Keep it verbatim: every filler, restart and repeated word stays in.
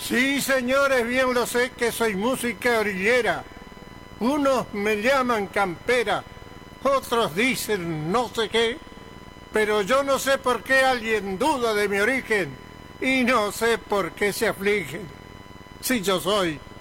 Sí, señores, bien lo sé que soy música orillera. Unos me llaman campera, otros dicen no sé qué, pero yo no sé por qué alguien duda de mi origen y no sé por qué se afligen. Si yo soy